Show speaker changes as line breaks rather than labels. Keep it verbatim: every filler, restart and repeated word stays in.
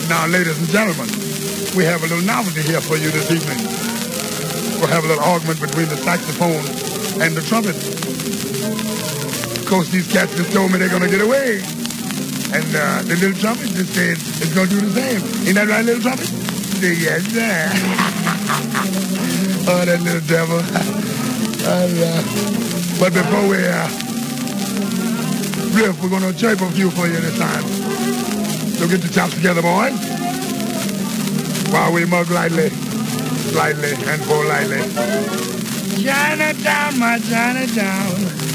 Now, ladies and gentlemen, we have a little novelty here for you this evening. We'll have a little argument between the saxophone and the trumpet. Of course, these cats just told me they're going to get away. And uh, the little trumpet just said it's going to do the same. Ain't that right, little trumpet? Say, yes, sir. Oh, that little devil. And, uh, but before we uh, riff, we're going to chirp a few for you this time. So get your chops together, boys. While we mug lightly, lightly, and pour lightly. Chinatown, my Chinatown.